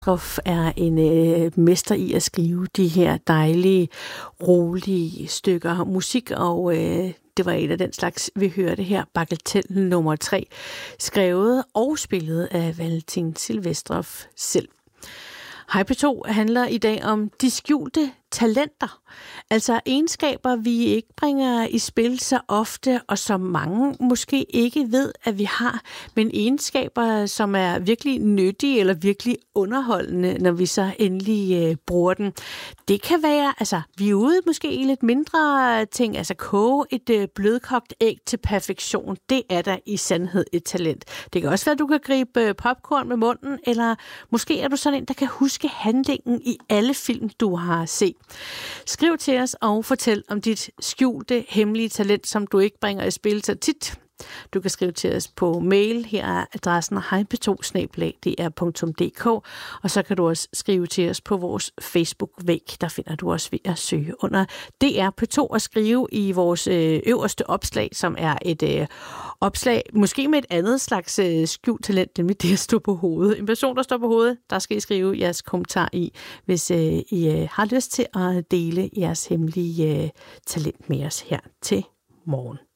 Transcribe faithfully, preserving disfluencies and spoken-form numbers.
Rof er en øh, mester i at skrive de her dejlige, rolige stykker musik, og øh, det var et af den slags, vi hørte her, Bagatell nummer tre, skrevet og spillet af Valentin Silvestrov selv. Hej P to handler i dag om de skjulte talenter, altså egenskaber, vi ikke bringer i spil så ofte, og som mange måske ikke ved, at vi har, men egenskaber, som er virkelig nyttige eller virkelig underholdende, når vi så endelig øh, bruger den. Det kan være, altså vi er ude måske i lidt mindre ting, altså koge et øh, blødkogt æg til perfektion, det er der i sandhed et talent. Det kan også være, at du kan gribe øh, popcorn med munden, eller måske er du sådan en, der kan huske handlingen i alle film, du har set. Skriv til os og fortæl om dit skjulte, hemmelige talent, som du ikke bringer i spil så tit. Du kan skrive til os på mail. Her er adressen hej p to snabel-a d r punktum d k, og så kan du også skrive til os på vores Facebook-væg. Der finder du også ved at søge under D R P to og skrive i vores øh, øverste opslag, som er et øh, opslag, måske med et andet slags øh, skjult talent, nemlig det at stå på hovedet. En person, der står på hovedet, der skal I skrive jeres kommentar i, hvis øh, I øh, har lyst til at dele jeres hemmelige øh, talent med os her til morgen.